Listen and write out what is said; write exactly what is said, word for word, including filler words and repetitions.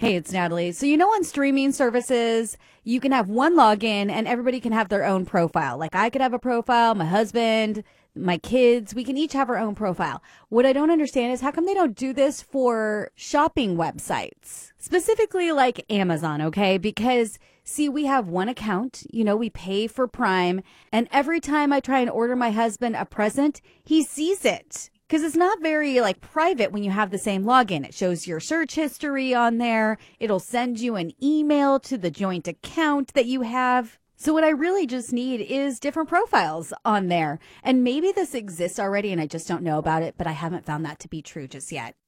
Hey, it's Natalie. So, you know, on streaming services, you can have one login and everybody can have their own profile. Like I could have a profile, my husband, my kids, we can each have our own profile. What I don't understand is how come they don't do this for shopping websites, specifically like Amazon, okay? Because see, we have one account, you know, we pay for Prime, and every time I try and order my husband a present, he sees it. Because it's not very like private when you have the same login. It shows your search history on there. It'll send you an email to the joint account that you have. So what I really just need is different profiles on there. And maybe this exists already and I just don't know about it, but I haven't found that to be true just yet.